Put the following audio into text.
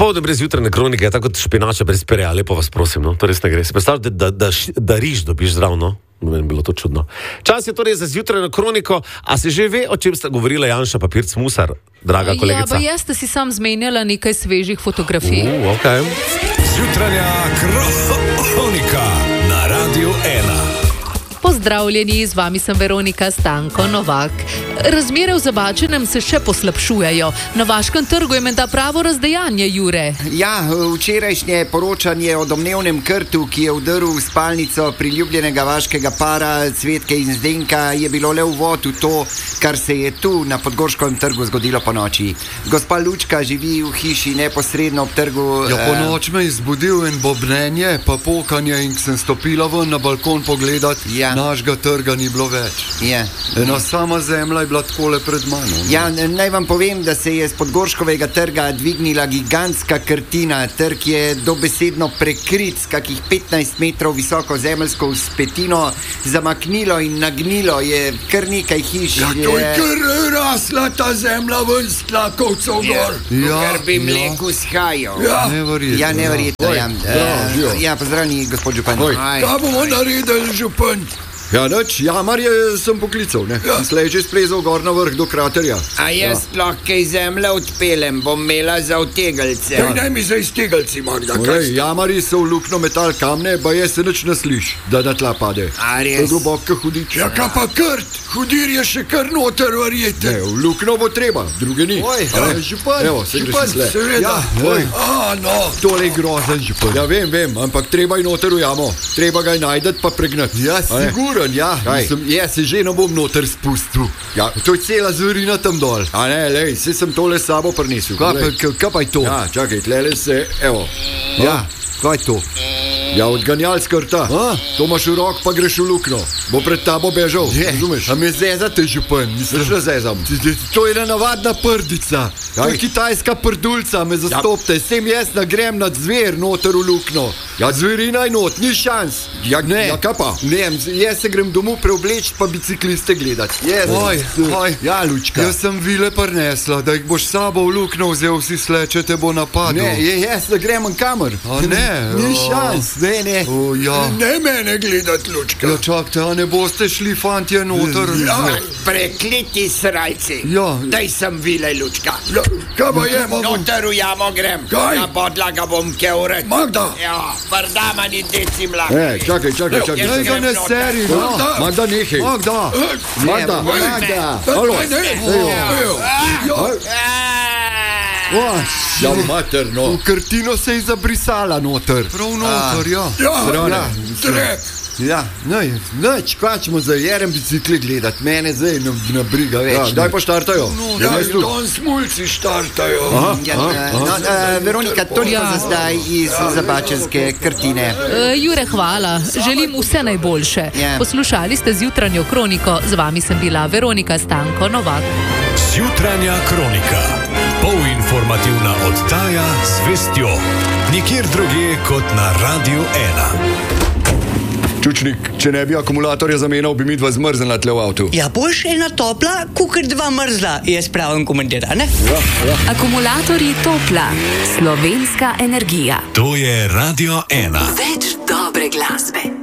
Popoldne brez jutrajne kronike je tako kot špinača brez pereja, lepo vas prosim, no, to res ne gre. Se predstavljate, da riž dobiš zdrav, no? Meni bilo to čudno. Čas je torej za zjutrajno kroniko, a se že ve, o čem sta govorila Janša pa Pirc Musar, draga kolegica? Ja, pa jaz si sam zmenjala nekaj svežih fotografij. Okay. Zjutranja kronika na Radiu 1. Pozdravljeni, z vami sem Veronika Stanko Novak. Razmere v Zabačenem se še poslabšujejo. Na Vaškem trgu je menda pravo razdejanje, Jure. Ja, včerajšnje poročanje o domnevnem krtu, ki je vdrl v spalnico priljubljenega vaškega para Cvetke in Zdenka, je bilo le uvod v to, kar se je tu na Podgorškovem trgu zgodilo po noči. Gospa Lučka živi v hiši neposredno ob trgu. Ja, po noč me je zbudil in bobnenje, pa pokanje, in sem stopila ven na balkon pogledat. Ja. Našega trga ni bilo več. Ja. Ena sama zemlja je bila takole pred mano. Ja, naj vam povem, da se je z Podgorškovega trga dvignila gigantska krtina. Trg je dobesedno prekrit s kakih 15 metrov visoko zemeljsko vzpetino. Zamaknilo in nagnilo je kar nekaj hiš. Ja, to je kar rasla ta zemlja ven s tlakovcev gor. Ker bi mleku shajal. Ja, neverjetno. Ja, neverjetno, ja. Ja, pozdravljeni, gospod župan. Kaj bomo naredili, župan? Ja, nič, jamarje sem poklical, ne? Ja. Slej že splezal gor na vrh do kraterja. A jaz sploh kaj zemlje odpelem, bom imela za vtegelce. Ja. Daj mi za iztegelci, Magda. Jamarji so v lukno metal kamne, ba je se nič ne sliš, da na tla pade. A res? To je globoko hudič. Ja, kaj pa krt? Hudir je še kar noter, verjete. Ne, v lukno bo treba, druge ni. Oj, župan. Evo, se greš slej. Seveda. Ja, no. Tole je grozen, župan. Ja, vem, ampak treba je noter v jamo. Treba ga je najdet pa pregnati. Ja, sigurno. Ja, jaz se že ne bom noter spustil. Ja, to je cela zverina tam dol. A ne, lej, se sem tole s sabo prinesel. Kaj pa je to? Ja, čakaj, tlele se, evo. Ja, kaj je to? Ja, odganjal skrta. To imaš v rok, pa greš v lukno. Bo pred tabo bežal, razumeš? A me zezate, župan, misliš, da zezam? To je navadna prdica. To je kitajska prdulca, me zastopte. Sem jaz nagrem nad zver noter v lukno. Ja, zverina je not, ni šans. Ja, ne. Ja, kaj pa? Ne, jaz se grem domov preobleč, pa bicikliste gledat. Oj, ja, Lučka. Jaz sem vile prinesla, da jih boš sabo v lukno vzel, vsi sleče te bo napadil. Ne, jaz da grem en kamer. A ne, ni šans. Ne. O, ja. Ne mene gledat, Lučka. Ja, čakajte, a ne boste šli, fantje, noter? Ja, prekleti srajci. Ja. Daj sem vile, Lučka. Ja, kaj pa jemo? Noter v jamo grem. Kaj? Na podlaga bom keuret. Magda. Ja, prdama ni deci mlak. Čakaj. Naj ga ne seri, no. Magda, nehej. Magda. Halo. Ja, materno. V krtino se je zabrisala noter. Prav noter, ja. Ja, trep. Ja, nič, kvačemo za jerem bicikli gledat. Mene zdaj ne briga več. Ja, daj pa štartajo. Ja, don smulci štartajo. Veronika, toliko za zdaj iz Zabačenske krtine. Jure, hvala. Želim vse najboljše. Poslušali ste zjutranjo kroniko. Z vami sem bila Veronika Stanko Novak. Zjutranja kronika. Polinformativna oddaja z vestjo. Nikjer drugje kot na Radiu 1. Čučnik, če ne bi akumulatorja zamenjal, bi mi dva zmrznila tle v avtu. Ja, boš ena topla, kukor dva mrzla, je spravim komentar, ne? Ja. Akumulatorji Topla. Slovenska energija. To je Radio 1. Več dobre glasbe.